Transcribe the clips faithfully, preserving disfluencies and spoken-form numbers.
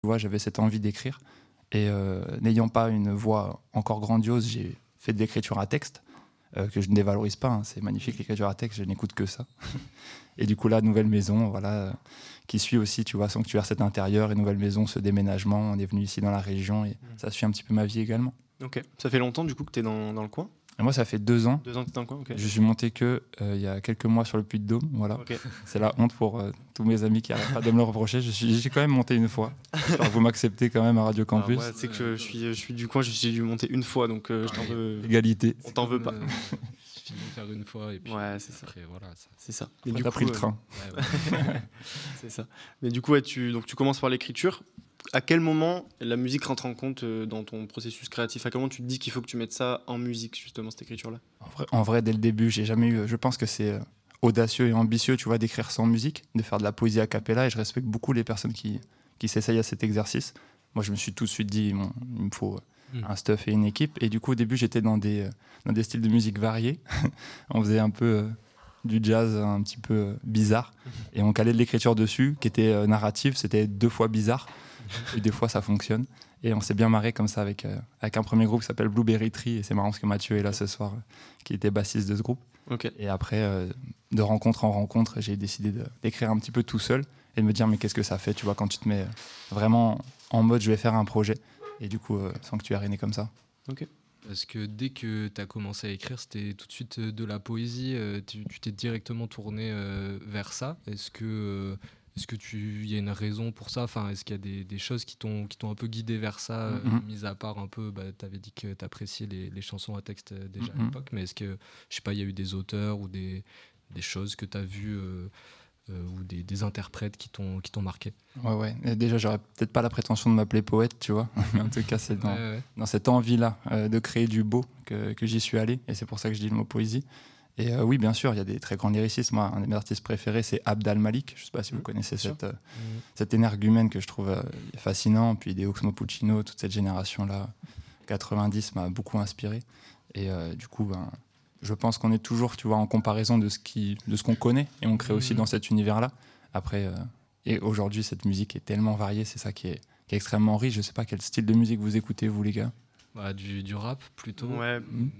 vois, j'avais cette envie d'écrire. Et euh, n'ayant pas une voix encore grandiose, j'ai fait de l'écriture à texte, euh, que je ne dévalorise pas. Hein. C'est magnifique l'écriture à texte, je n'écoute que ça. Et du coup, là, nouvelle maison, voilà, euh, qui suit aussi, tu vois, Sanctuaire, cet intérieur, et nouvelle maison, ce déménagement. On est venu ici dans la région et mmh. ça suit un petit peu ma vie également. Ok. Ça fait longtemps du coup que tu es dans, dans le coin ? Et moi, ça fait deux ans. Deux ans que tu es dans le coin, ok. Je suis monté que euh, il y a quelques mois sur le Puy-de-Dôme, voilà. Okay. C'est la honte pour euh, tous mes amis qui n'arrêtent pas de me le reprocher. Je suis, j'ai quand même monté une fois. J'espère que vous m'acceptez quand même à Radio Campus. Alors, moi, c'est que je suis, je suis du coin, je suis dû monter une fois, donc euh, je t'en veux. Égalité. On t'en veut pas. Euh, il suffit de faire une fois et puis. Ouais, c'est ça. Après, voilà, ça. C'est ça. Mais du coup, t'as pris le train. Ouais, ouais. C'est ça. Mais du coup, ouais, tu, donc tu commences par l'écriture. À quel moment la musique rentre en compte dans ton processus créatif ? À quel moment tu te dis qu'il faut que tu mettes ça en musique, justement, cette écriture-là ? En vrai, en vrai, dès le début, j'ai jamais eu. Je pense que c'est audacieux et ambitieux, tu vois, d'écrire sans musique, de faire de la poésie a cappella, et je respecte beaucoup les personnes qui, qui s'essayent à cet exercice. Moi, je me suis tout de suite dit, bon, il me faut mmh. un stuff et une équipe. Et du coup, au début, j'étais dans des, dans des styles de musique variés. On faisait un peu euh, du jazz un petit peu euh, bizarre, et on calait de l'écriture dessus, qui était euh, narrative. C'était deux fois bizarre. Et des fois ça fonctionne et on s'est bien marré comme ça avec, euh, avec un premier groupe qui s'appelle Blueberry Tree, et c'est marrant parce que Mathieu est là ce soir, euh, qui était bassiste de ce groupe. Okay. Et après euh, de rencontre en rencontre, j'ai décidé de, d'écrire un petit peu tout seul et de me dire mais qu'est-ce que ça fait, tu vois, quand tu te mets vraiment en mode je vais faire un projet. Et du coup euh, Sanctuaire est né comme ça. Ok. Parce que dès que tu as commencé à écrire, c'était tout de suite de la poésie, euh, tu, tu t'es directement tourné euh, vers ça. Est-ce que euh, Est-ce que tu y a une raison pour ça ? Enfin, est-ce qu'il y a des, des choses qui t'ont, qui t'ont un peu guidé vers ça, mm-hmm. euh, mis à part un peu, bah, tu avais dit que tu appréciais les, les chansons à texte déjà mm-hmm. à l'époque, mais est-ce que, je sais pas, il y a eu des auteurs ou des, des choses que tu as vues euh, euh, ou des, des interprètes qui t'ont, qui t'ont marqué ? Ouais, ouais. Et déjà, j'aurais peut-être pas la prétention de m'appeler poète, tu vois, mais en tout cas, c'est dans, ouais, ouais. dans cette envie-là euh, de créer du beau que, que j'y suis allé, et c'est pour ça que je dis le mot poésie. Et euh, oui, bien sûr, il y a des très grands lyricistes. Moi, un de mes artistes préférés, c'est Abd al-Malik. Je ne sais pas si vous connaissez cette, euh, mmh. cet énergumène que je trouve euh, fascinant. Puis des Oxmo Puccino, toute cette génération-là, quatre-vingt-dix, m'a beaucoup inspiré. Et euh, du coup, ben, je pense qu'on est toujours, tu vois, en comparaison de ce, qui, de ce qu'on connaît. Et on crée mmh. aussi dans cet univers-là. Après, euh, et aujourd'hui, cette musique est tellement variée. C'est ça qui est, qui est extrêmement riche. Je ne sais pas quel style de musique vous écoutez, vous, les gars ? Bah, du, du rap plutôt. Ouais.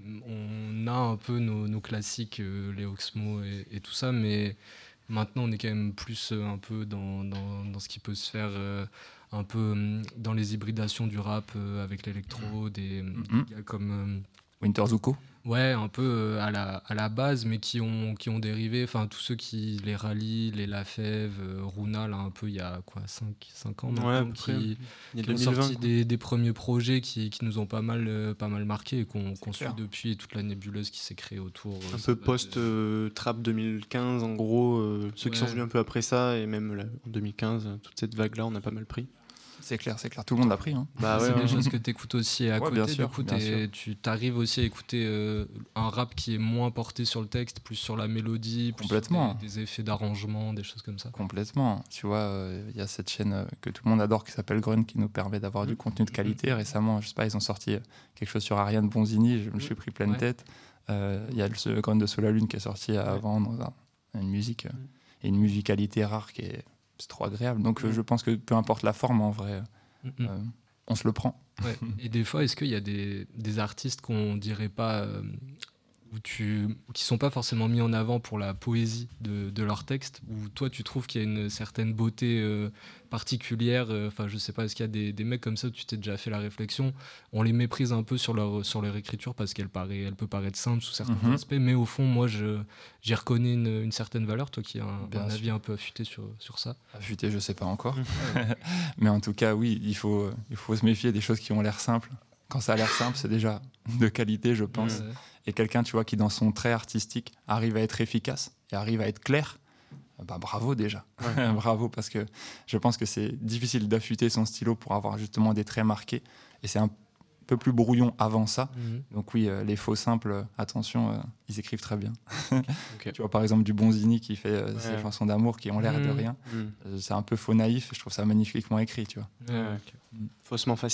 On a un peu nos, nos classiques, euh, les Oxmo et, et tout ça, mais maintenant on est quand même plus euh, un peu dans, dans, dans ce qui peut se faire euh, un peu euh, dans les hybridations du rap euh, avec l'électro, des, mm-hmm. des gars comme euh, Winter Zuko. Ouais, un peu euh, à, la, à la base, mais qui ont, qui ont dérivé. Enfin, tous ceux qui les rallient, les Lafèvre, euh, Runa, là, un peu, il y a quoi, cinq ans maintenant, ouais, qui, qui ont sorti des, des premiers projets qui, qui nous ont pas mal, euh, pas mal marqué et qu'on, qu'on suit depuis, et toute la nébuleuse qui s'est créée autour. Un peu post-trap euh, deux mille quinze, en gros. Euh, ceux ouais. qui sont venus un peu après ça, et même là, en deux mille quinze, toute cette vague-là, on a pas mal pris. C'est clair, c'est clair. Tout le monde l'a pris. Hein. Bah ouais, c'est des choses que tu écoutes aussi à ouais, côté. Bien sûr, du coup, tu arrives aussi à écouter euh, un rap qui est moins porté sur le texte, plus sur la mélodie, plus Complètement. sur des, des effets d'arrangement, des choses comme ça. Complètement. Tu vois, il euh, y a cette chaîne euh, que tout le monde adore qui s'appelle Grun, qui nous permet d'avoir mmh. du contenu de qualité. Mmh. Récemment, je sais pas, ils ont sorti quelque chose sur Ariane Bonzini. Je me suis pris pleine ouais. tête. Il euh, y a le Grun de Sous la Lune qui est sorti avant ouais. dans un, une musique mmh. et une musicalité rare qui est, c'est trop agréable. Donc, mmh. je pense que peu importe la forme, en vrai. Euh, on se le prend. Ouais. Et des fois, est-ce qu'il y a des, des artistes qu'on dirait pas, euh, où tu, qui sont pas forcément mis en avant pour la poésie de, de leur texte, où toi tu trouves qu'il y a une certaine beauté euh, particulière, enfin euh, je sais pas, est-ce qu'il y a des, des mecs comme ça où tu t'es déjà fait la réflexion, on les méprise un peu sur leur, sur leur écriture parce qu'elle paraît, elle peut paraître simple sous certains mm-hmm. aspects, mais au fond moi je, j'y reconnais une, une certaine valeur, toi qui as un, un avis un peu affûté sur, sur ça. Affûté, je sais pas encore, mais en tout cas oui, il faut, il faut se méfier des choses qui ont l'air simples. Quand ça a l'air simple, c'est déjà de qualité, je pense. Ouais. Et quelqu'un, tu vois, qui dans son trait artistique arrive à être efficace et arrive à être clair, bah bravo déjà. Ouais. Bravo, parce que je pense que c'est difficile d'affûter son stylo pour avoir justement des traits marqués. Et c'est un peu plus brouillon avant ça. Mm-hmm. Donc oui, euh, les faux simples, attention, euh, ils écrivent très bien. Okay. Tu vois, par exemple, du Bonzini qui fait euh, ouais. ses chansons d'amour qui ont l'air mm-hmm. de rien. Mm-hmm. Euh, c'est un peu faux naïf. Je trouve ça magnifiquement écrit, tu vois. Ouais, okay. mm. Faussement facile.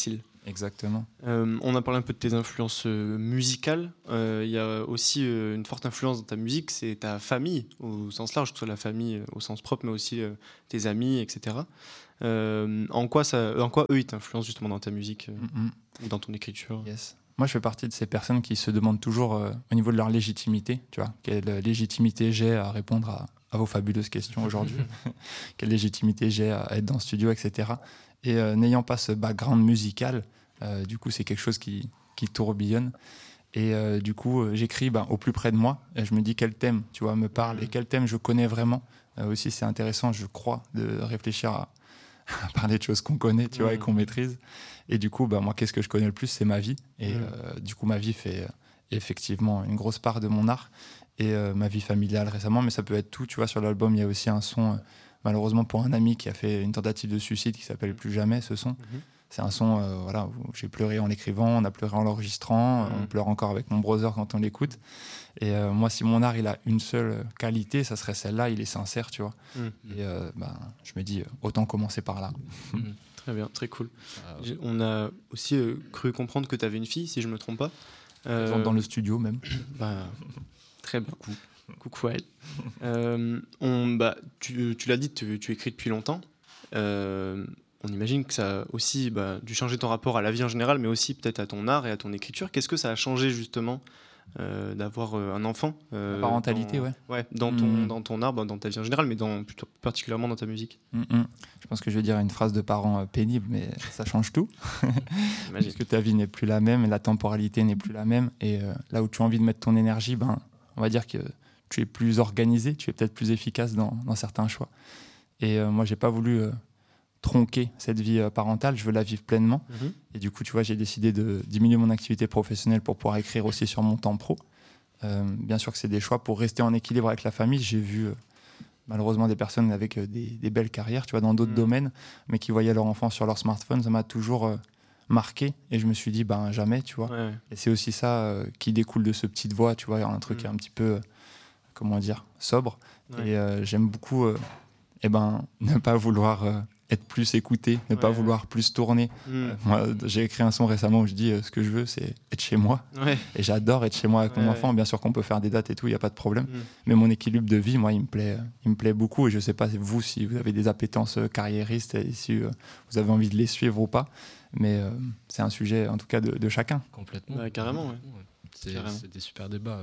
Exactement. Euh, on a parlé un peu de tes influences euh, musicales. Il euh, y a aussi euh, une forte influence dans ta musique, c'est ta famille au sens large, que ce soit la famille euh, au sens propre, mais aussi euh, tes amis, et cetera. Euh, en, quoi ça, en quoi eux, ils t'influencent justement dans ta musique euh, mm-hmm. ou dans ton écriture? Yes. Moi, je fais partie de ces personnes qui se demandent toujours euh, au niveau de leur légitimité, tu vois, quelle légitimité j'ai à répondre à, à vos fabuleuses questions aujourd'hui, quelle légitimité j'ai à être dans le studio, et cetera. Et euh, n'ayant pas ce background musical, euh, du coup, c'est quelque chose qui, qui tourbillonne. Et euh, du coup, euh, j'écris ben, au plus près de moi. Et je me dis quel thème, tu vois, me parle et quel thème je connais vraiment. Euh, aussi, c'est intéressant, je crois, de réfléchir à, à parler de choses qu'on connaît, tu vois, et qu'on maîtrise. Et du coup, ben, moi, qu'est-ce que je connais le plus? C'est ma vie. Et mmh. euh, du coup, ma vie fait euh, effectivement une grosse part de mon art. Et euh, ma vie familiale récemment, mais ça peut être tout. Tu vois, sur l'album, il y a aussi un son, euh, malheureusement pour un ami qui a fait une tentative de suicide qui s'appelle Plus jamais, ce son. Mmh. C'est un son euh, voilà, où j'ai pleuré en l'écrivant, on a pleuré en l'enregistrant, mmh. on pleure encore avec mon brother quand on l'écoute. Et euh, moi, si mon art, il a une seule qualité, ça serait celle-là, il est sincère, tu vois. Mmh. Et euh, ben, je me dis, autant commencer par là. Mmh. Très bien, très cool. Ah, ouais. On a aussi euh, cru comprendre que tu avais une fille, si je ne me trompe pas. Euh, dans le studio même. Bah, très bien. Coucou, Coucou à elle. euh, on, bah, tu, tu l'as dit, tu, tu écris depuis longtemps. Euh, on imagine que ça a aussi bah, dû changer ton rapport à la vie en général, mais aussi peut-être à ton art et à ton écriture. Qu'est-ce que ça a changé justement euh, d'avoir euh, un enfant euh, La parentalité, dans, ouais. ouais dans, ton, mmh. dans ton art, bah, dans ta vie en général, mais dans, plutôt particulièrement dans ta musique. Mmh. Je pense que je vais dire une phrase de parent euh, pénible, mais ça change tout. Parce que ta vie n'est plus la même, la temporalité n'est plus la même, et euh, là où tu as envie de mettre ton énergie, ben, on va dire que tu es plus organisé, tu es peut-être plus efficace dans, dans certains choix. Et euh, moi, j'ai pas voulu euh, tronquer cette vie euh, parentale, je veux la vivre pleinement. Mmh. Et du coup, tu vois, j'ai décidé de diminuer mon activité professionnelle pour pouvoir écrire aussi sur mon temps pro. Euh, bien sûr que c'est des choix pour rester en équilibre avec la famille. J'ai vu euh, malheureusement des personnes avec euh, des, des belles carrières, tu vois, dans d'autres mmh. domaines, mais qui voyaient leur enfant sur leur smartphone. Ça m'a toujours euh, marqué et je me suis dit, ben jamais, tu vois. Ouais, ouais. Et c'est aussi ça euh, qui découle de ce petite voix, tu vois, un truc mmh. un petit peu, euh, comment dire, sobre. Ouais. Et euh, j'aime beaucoup, euh, eh ben, ne pas vouloir euh, être plus écouté, ne ouais, pas vouloir ouais. plus tourner. Mmh. Euh, moi, j'ai écrit un son récemment où je dis euh, ce que je veux, c'est être chez moi. Ouais. Et j'adore être chez moi avec ouais, mon enfant. Ouais. Bien sûr qu'on peut faire des dates et tout, il n'y a pas de problème. Mmh. Mais mon équilibre de vie, moi, il me plaît, il me plaît beaucoup. Et je ne sais pas, vous, si vous avez des appétences carriéristes et si euh, vous avez envie de les suivre ou pas. Mais euh, c'est un sujet, en tout cas, de, de chacun. Complètement. Bah, carrément, ouais. ouais. C'est, c'est des super débats.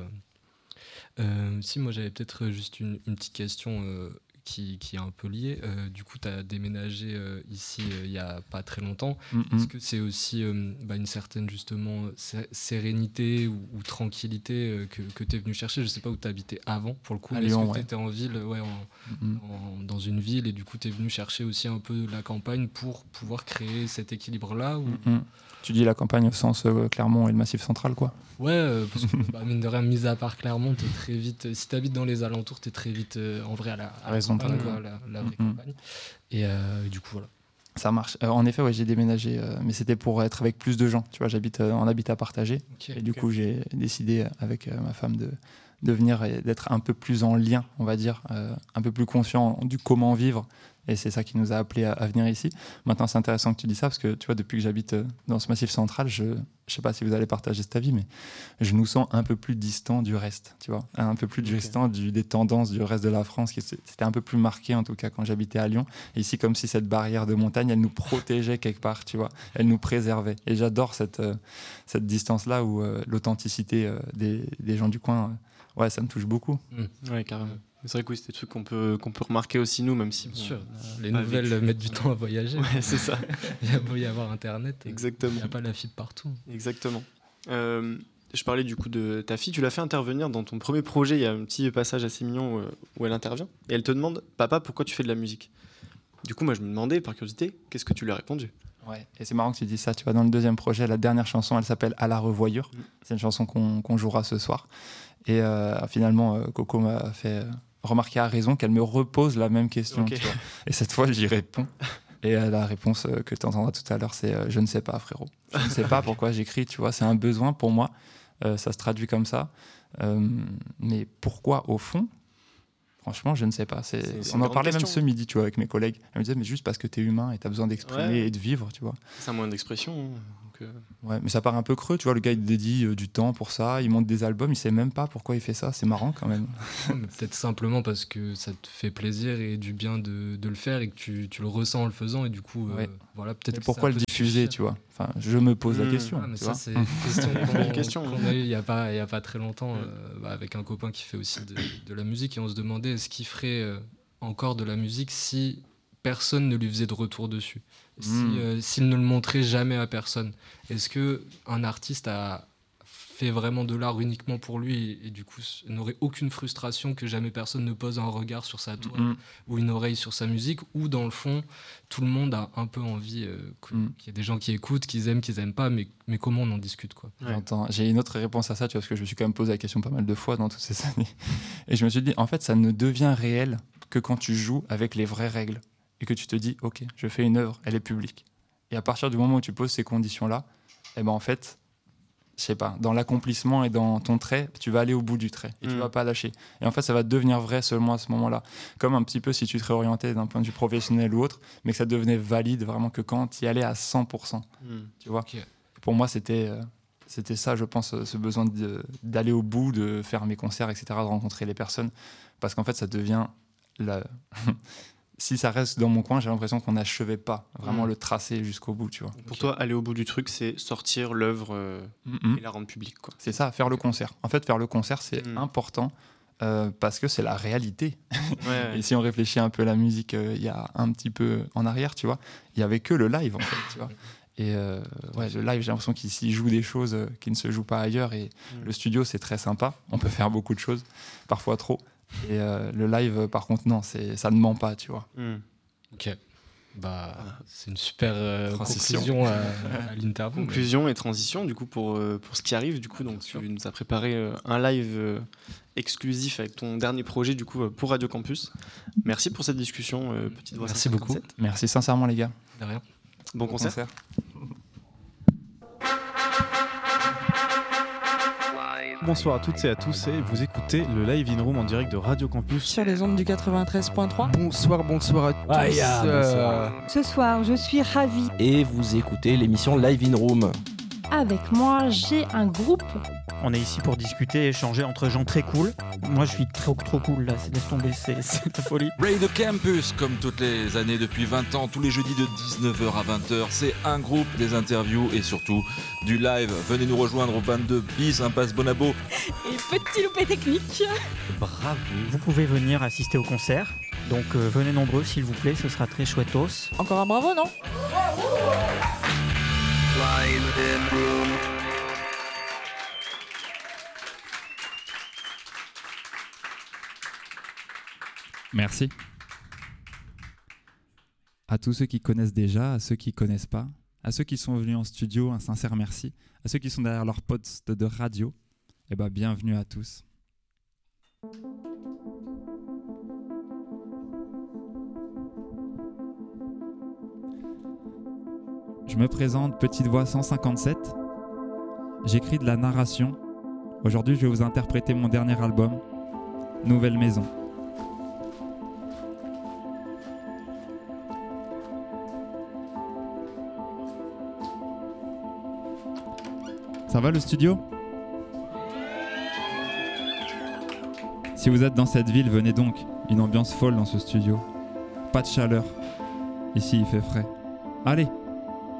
Euh, si, moi, j'avais peut-être juste une, une petite question... Euh, Qui, qui est un peu lié. Euh, du coup, tu as déménagé euh, ici il euh, n'y a pas très longtemps. Mm-hmm. Est-ce que c'est aussi euh, bah, une certaine justement sé- sérénité ou, ou tranquillité euh, que, que tu es venu chercher? Je ne sais pas où tu habitais avant, pour le coup. À Est-ce Lyon, que tu ouais. étais en ville, ouais, en, mm-hmm. en, dans une ville, et du coup, tu es venu chercher aussi un peu la campagne pour pouvoir créer cet équilibre-là ou... mm-hmm. Tu dis la campagne au sens euh, Clermont et le Massif central, quoi? Ouais, euh, parce que bah, mine de rien, mis à part Clermont, t'es très vite. Si t'habites dans les alentours, t'es très vite euh, en vrai à la, à la campagne, quoi, la, la vraie mm-hmm. campagne. Et euh, du coup, voilà. Ça marche. Euh, en effet, ouais, j'ai déménagé, euh, mais c'était pour être avec plus de gens. Tu vois, j'habite euh, en habitat partagé. Okay, et du okay. coup, j'ai décidé avec euh, ma femme de, de venir et d'être un peu plus en lien, on va dire, euh, un peu plus conscient du comment vivre. Et c'est ça qui nous a appelés à, à venir ici. Maintenant, c'est intéressant que tu dis ça, parce que tu vois, depuis que j'habite dans ce massif central, je ne sais pas si vous allez partager cet avis, mais je nous sens un peu plus distants du reste, tu vois, un peu plus okay. distants du, des tendances du reste de la France. Qui, c'était un peu plus marqué, en tout cas, quand j'habitais à Lyon. Et ici, comme si cette barrière de montagne, elle nous protégeait quelque part, tu vois, elle nous préservait. Et j'adore cette, euh, cette distance-là où euh, l'authenticité euh, des, des gens du coin, euh, ouais, ça me touche beaucoup. Mmh. Oui, carrément. C'est vrai que oui, c'est des trucs qu'on peut, qu'on peut remarquer aussi nous, même si... Bien sûr, les nouvelles vécu. mettent du temps à voyager. Ouais, c'est ça. Il y a beau y avoir Internet, exactement. Il n'y a pas la fibre partout. Exactement. Euh, je parlais du coup de ta fille, tu l'as fait intervenir dans ton premier projet, il y a un petit passage assez mignon où, où elle intervient, et elle te demande « Papa, pourquoi tu fais de la musique ?» Du coup, moi je me demandais, par curiosité, qu'est-ce que tu lui as répondu ? Ouais, et c'est marrant que tu dis ça, tu vois, dans le deuxième projet, la dernière chanson, elle s'appelle « À la revoyure mmh. ». C'est une chanson qu'on, qu'on jouera ce soir. Et euh, finalement, euh, Coco m'a fait... Euh, remarquer à raison qu'elle me repose la même question. Okay. Tu vois. Et cette fois, j'y réponds. Et euh, la réponse euh, que tu entendras tout à l'heure, c'est euh, « je ne sais pas, frérot ». Je ne sais pas pourquoi j'écris, tu vois. C'est un besoin pour moi. Euh, ça se traduit comme ça. Euh, mais pourquoi, au fond ? Franchement, je ne sais pas. C'est, c'est, c'est on en parlait question. Même ce midi, tu vois, avec mes collègues. Elles me disaient « mais juste parce que tu es humain et tu as besoin d'exprimer ouais. et de vivre, tu vois ». C'est un moyen d'expression. euh... Ouais, mais ça paraît un peu creux, tu vois, le gars il dédie euh, du temps pour ça, il monte des albums, il sait même pas pourquoi il fait ça, c'est marrant quand même. Ouais, mais peut-être simplement parce que ça te fait plaisir et du bien de, de le faire et que tu, tu le ressens en le faisant et du coup, euh, ouais. voilà, peut-être. Mais pourquoi le diffuser, tu vois? Enfin, je me pose mmh. la question. Ah, mais tu ça, vois c'est une question qu'on, question, qu'on a eue il y a pas, il y a pas très longtemps euh, bah, avec un copain qui fait aussi de, de la musique et on se demandait est-ce qu'il ferait euh, encore de la musique si personne ne lui faisait de retour dessus, si, mmh. euh, s'il ne le montrait jamais à personne. Est-ce qu'un artiste a fait vraiment de l'art uniquement pour lui et, et du coup n'aurait aucune frustration que jamais personne ne pose un regard sur sa toile mmh. ou une oreille sur sa musique, ou dans le fond tout le monde a un peu envie euh, que, mmh. qu'il y ait des gens qui écoutent, qu'ils aiment, qu'ils aiment pas, mais, mais comment on en discute quoi. Ouais. J'entends. J'ai une autre réponse à ça, tu vois, parce que je me suis quand même posé la question pas mal de fois dans toutes ces années et je me suis dit en fait ça ne devient réel que quand tu joues avec les vraies règles et que tu te dis ok, je fais une œuvre, elle est publique, et à partir du moment où tu poses ces conditions là, et ben en fait je sais pas, dans l'accomplissement et dans ton trait, tu vas aller au bout du trait et mmh. tu vas pas lâcher. Et en fait, ça va devenir vrai seulement à ce moment-là. Comme un petit peu si tu te réorientais d'un point de vue professionnel ou autre, mais que ça devenait valide vraiment que quand tu y allais à cent pour cent. Mmh. Tu vois okay. Pour moi, c'était, euh, c'était ça, je pense, ce besoin de, d'aller au bout, de faire mes concerts, et cetera, de rencontrer les personnes. Parce qu'en fait, ça devient... La... Si ça reste dans mon coin, j'ai l'impression qu'on n'achevait pas vraiment mmh. le tracé jusqu'au bout, tu vois. Pour okay. toi, aller au bout du truc, c'est sortir l'œuvre euh, mmh. et la rendre publique, quoi. C'est ça, faire le concert. En fait, faire le concert, c'est mmh. important euh, parce que c'est la réalité. Ouais, ouais. Et si on réfléchit un peu à la musique, il euh, y a un petit peu en arrière, tu vois, il y avait que le live, en fait, tu vois. Et euh, ouais, le live, j'ai l'impression qu'il s'y joue des choses euh, qui ne se jouent pas ailleurs. Et mmh. le studio, c'est très sympa. On peut faire beaucoup de choses, parfois trop. Et euh, le live, par contre, non, c'est, ça ne ment pas, tu vois. Mm. Ok. Bah, c'est une super euh, conclusion à, à l'interview. Conclusion mais... et transition, du coup, pour, euh, pour ce qui arrive. Du coup, donc, tu nous as préparé euh, un live euh, exclusif avec ton dernier projet, du coup, euh, pour Radio Campus. Merci pour cette discussion, euh, Petite Voix. Merci beaucoup. Merci sincèrement, les gars. De rien. Bon, bon concert. concert. Bonsoir à toutes et à tous et vous écoutez le Live in Room en direct de Radio Campus sur les ondes du quatre-vingt-treize point trois. Bonsoir, bonsoir à tous. Ah, yeah, bonsoir. Ce soir, je suis ravie. Et vous écoutez l'émission Live in Room. Avec moi, j'ai un groupe. On est ici pour discuter et échanger entre gens très cool. Moi, je suis trop trop cool là, c'est laisse tomber, c'est, c'est la folie. Radio Campus, comme toutes les années depuis vingt ans, tous les jeudis de dix-neuf heures à vingt heures, c'est un groupe, des interviews et surtout du live. Venez nous rejoindre au vingt-deux bis, impasse Bonabo. Et petit loupé technique. Bravo. Vous pouvez venir assister au concert, donc euh, venez nombreux s'il vous plaît, ce sera très chouettos. Encore un bravo, non ? Live in Room. Merci. À tous ceux qui connaissent déjà, à ceux qui ne connaissent pas, à ceux qui sont venus en studio, un sincère merci. À ceux qui sont derrière leur poste de radio, eh ben, bienvenue à tous. Je me présente, Petite Voix cent cinquante-sept. J'écris de la narration. Aujourd'hui, je vais vous interpréter mon dernier album, Nouvelle Maison. Ça va le studio ? Si vous êtes dans cette ville, venez donc. Une ambiance folle dans ce studio. Pas de chaleur. Ici, il fait frais. Allez. Eh ?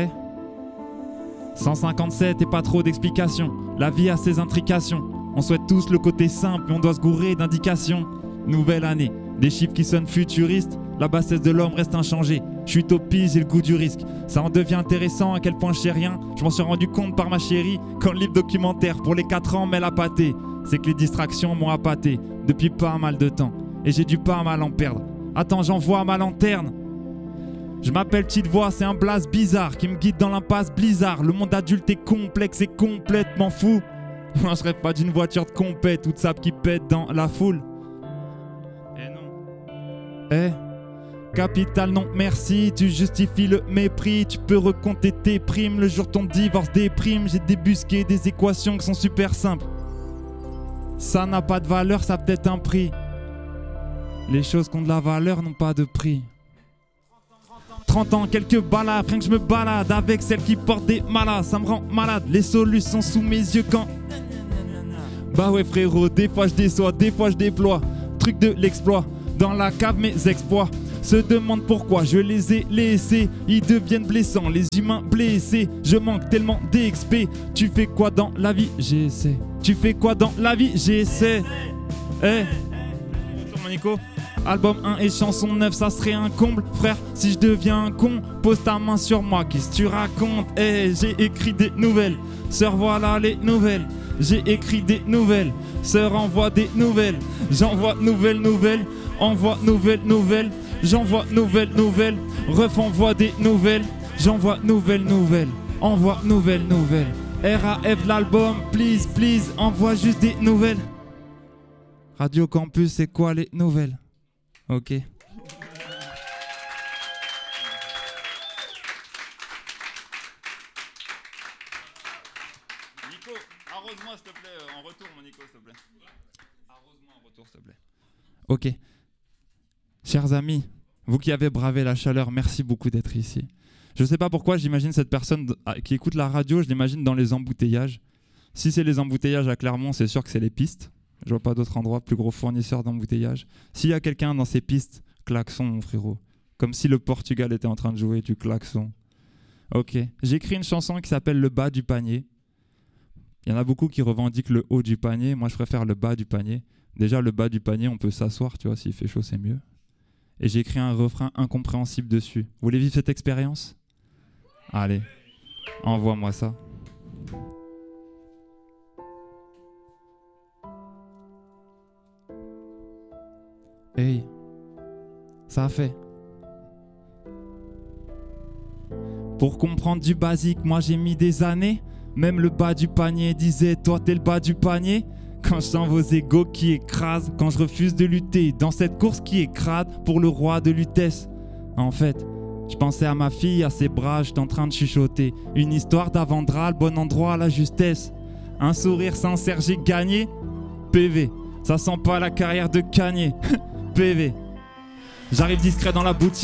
cent cinquante-sept et pas trop d'explications. La vie a ses intrications. On souhaite tous le côté simple, mais on doit se gourer d'indications. Nouvelle année, des chiffres qui sonnent futuristes. La bassesse de l'homme reste inchangée. Je suis utopie, j'ai le goût du risque. Ça en devient intéressant à quel point je sais rien. Je m'en suis rendu compte par ma chérie quand le livre documentaire pour les quatre ans mêle à pâté. C'est que les distractions m'ont appâté depuis pas mal de temps. Et j'ai du pas mal en perdre. Attends, j'envoie ma lanterne. Je m'appelle Petite Voix, c'est un blaze bizarre qui me guide dans l'impasse blizzard. Le monde adulte est complexe et complètement fou. Moi je rêve pas d'une voiture de compète ou de sable qui pète dans la foule. Eh non. Eh Capital non merci, tu justifies le mépris. Tu peux recompter tes primes, le jour ton divorce déprime. J'ai débusqué des équations qui sont super simples. Ça n'a pas de valeur, ça a peut-être un prix. Les choses qui ont de la valeur n'ont pas de prix. trente ans, quelques balades, rien que je me balade avec celle qui porte des malades. Ça me rend malade, les solutions sous mes yeux quand... Bah ouais frérot, des fois je déçois, des fois je déploie. Truc de l'exploit, dans la cave mes exploits. Se demandent pourquoi je les ai laissés. Ils deviennent blessants, les humains blessés. Je manque tellement d'X P. Tu fais quoi dans la vie? J'essaie. Tu fais quoi dans la vie? J'essaie. Eh Bonjour mon Nico. Album un et chanson neuf, ça serait un comble. Frère, si je deviens un con, pose ta main sur moi, qu'est-ce que tu racontes? Eh, j'ai écrit des nouvelles. Sœur, voilà les nouvelles. J'ai écrit des nouvelles. Sœur, envoie des nouvelles. J'envoie nouvelles, nouvelles. Envoie nouvelles, nouvelles. J'envoie nouvelles, nouvelles. Ref, envoie des nouvelles. J'envoie nouvelles, nouvelles. Envoie nouvelles, nouvelles. R A F l'album, please, please. Envoie juste des nouvelles. Radio Campus, c'est quoi les nouvelles? Ok. Nico, arrose-moi s'il te plaît en retour, mon Nico, s'il te plaît. Arrose-moi en retour, s'il te plaît. Ok. Chers amis, vous qui avez bravé la chaleur, merci beaucoup d'être ici. Je ne sais pas pourquoi, j'imagine cette personne qui écoute la radio, je l'imagine dans les embouteillages. Si c'est les embouteillages à Clermont, c'est sûr que c'est les pistes. Je vois pas d'autres endroits, plus gros fournisseurs d'embouteillages. S'il y a quelqu'un dans ces pistes, klaxon mon frérot. Comme si le Portugal était en train de jouer du klaxon. Ok, j'ai écrit une chanson qui s'appelle Le bas du panier. Il y en a beaucoup qui revendiquent le haut du panier. Moi, je préfère le bas du panier. Déjà, le bas du panier, on peut s'asseoir, tu vois, s'il fait chaud, c'est mieux. Et j'ai écrit un refrain incompréhensible dessus. Vous voulez vivre cette expérience? Allez, envoie-moi ça. Hey, ça a fait. Pour comprendre du basique, moi j'ai mis des années. Même le bas du panier disait, toi t'es le bas du panier. Quand je sens vos égos qui écrasent, quand je refuse de lutter dans cette course qui est crade pour le roi de Lutèce. En fait, je pensais à ma fille, à ses bras, j'étais en train de chuchoter. Une histoire d'Avandra, le bon endroit à la justesse. Un sourire sincère, j'ai gagné. P V, ça sent pas la carrière de Kanye. P V. J'arrive discret dans la boutique.